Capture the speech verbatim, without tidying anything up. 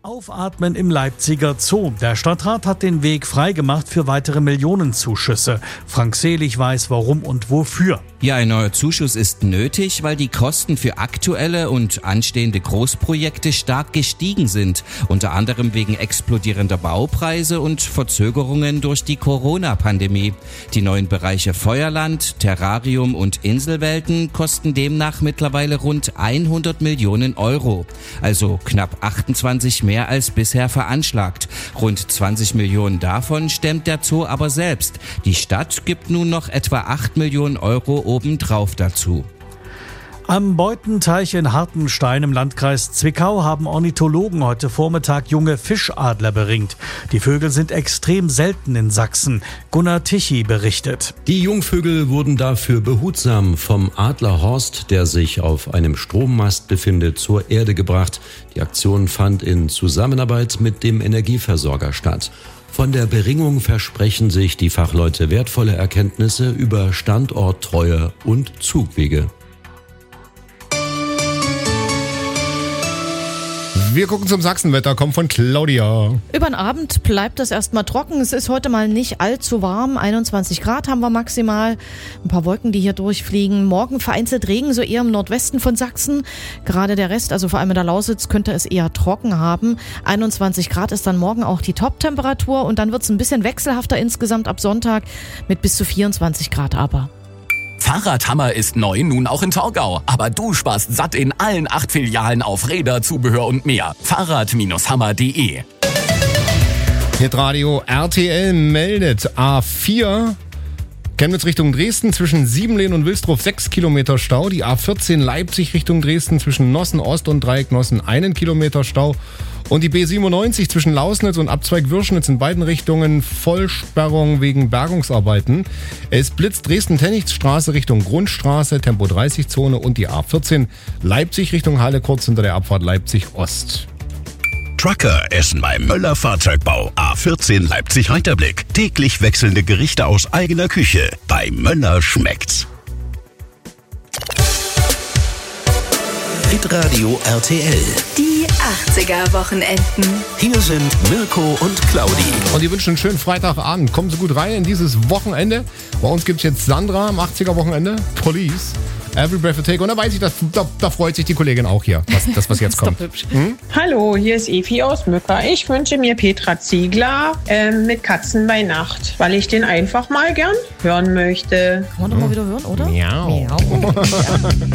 Aufatmen im Leipziger Zoo. Der Stadtrat hat den Weg freigemacht für weitere Millionenzuschüsse. Frank Selig weiß, warum und wofür. Ja, ein neuer Zuschuss ist nötig, weil die Kosten für aktuelle und anstehende Großprojekte stark gestiegen sind. Unter anderem wegen explodierender Baupreise und Verzögerungen durch die Corona-Pandemie. Die neuen Bereiche Feuerland, Terrarium und Inselwelten kosten demnach mittlerweile rund hundert Millionen Euro. Also knapp achtundzwanzig mehr als bisher veranschlagt. Rund zwanzig Millionen davon stemmt der Zoo aber selbst. Die Stadt gibt nun noch etwa acht Millionen Euro obendrauf dazu. Am Beutenteich in Hartenstein im Landkreis Zwickau haben Ornithologen heute Vormittag junge Fischadler beringt. Die Vögel sind extrem selten in Sachsen. Gunnar Tichy berichtet. Die Jungvögel wurden dafür behutsam vom Adlerhorst, der sich auf einem Strommast befindet, zur Erde gebracht. Die Aktion fand in Zusammenarbeit mit dem Energieversorger statt. Von der Beringung versprechen sich die Fachleute wertvolle Erkenntnisse über Standorttreue und Zugwege. Wir gucken zum Sachsenwetter, kommt von Claudia. Über den Abend bleibt es erstmal trocken. Es ist heute mal nicht allzu warm. einundzwanzig Grad haben wir maximal. Ein paar Wolken, die hier durchfliegen. Morgen vereinzelt Regen, so eher im Nordwesten von Sachsen. Gerade der Rest, also vor allem in der Lausitz, könnte es eher trocken haben. einundzwanzig Grad ist dann morgen auch die Top-Temperatur. Und dann wird es ein bisschen wechselhafter insgesamt ab Sonntag mit bis zu vierundzwanzig Grad aber. Fahrradhammer ist neu, nun auch in Torgau. Aber du sparst satt in allen acht Filialen auf Räder, Zubehör und mehr. Fahrrad Hammer punkt de. Hitradio R T L meldet A vier. Chemnitz Richtung Dresden zwischen Siebenlehn und Wilsdruff sechs Kilometer Stau. Die A vierzehn Leipzig Richtung Dresden zwischen Nossen Ost und Dreieck Nossen einen Kilometer Stau. Und die B siebenundneunzig zwischen Lausnitz und Abzweig Würschnitz in beiden Richtungen Vollsperrung wegen Bergungsarbeiten. Es blitzt Dresden-Tennigstraße Richtung Grundstraße, Tempo dreißig Zone und die A vierzehn Leipzig Richtung Halle kurz hinter der Abfahrt Leipzig Ost. Trucker essen beim Möller Fahrzeugbau. A vierzehn Leipzig-Reiterblick. Täglich wechselnde Gerichte aus eigener Küche. Bei Möller schmeckt's. Hitradio R T L. Die achtziger-Wochenenden. Hier sind Mirko und Claudi. Und die wünschen einen schönen Freitagabend. Kommen Sie gut rein in dieses Wochenende. Bei uns gibt es jetzt Sandra am achtziger-Wochenende. Police. Every Breath You Take. Und da weiß ich, dass, da, da freut sich die Kollegin auch hier, was, das, was jetzt kommt. Hm? Hallo, hier ist Evi aus Mücker. Ich wünsche mir Petra Ziegler äh, mit Katzen bei Nacht, weil ich den einfach mal gern hören möchte. Kann man doch mal wieder hören, oder? Miau. Miau.